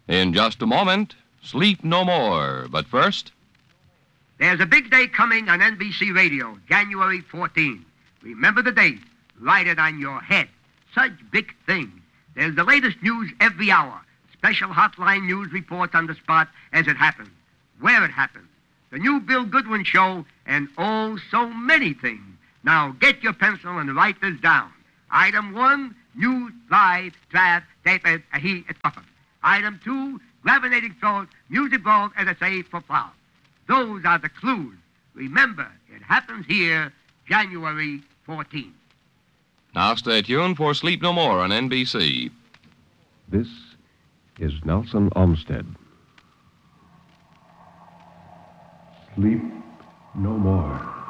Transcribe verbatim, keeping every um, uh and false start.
In just a moment, Sleep No More. But first... There's a big day coming on N B C Radio, January fourteenth. Remember the date. Write it on your head. Such big things. There's the latest news every hour. Special hotline news reports on the spot as it happens, where it happens. The new Bill Goodwin show, and oh, so many things. Now get your pencil and write this down. Item one, news, live, draft, tape, it, a he, it, puffin. Item two, gravitating thoughts, music balls, as I say, for plow. Those are the clues. Remember, it happens here, January fourteenth. Now stay tuned for Sleep No More on N B C. This is Nelson Olmsted. Sleep no more.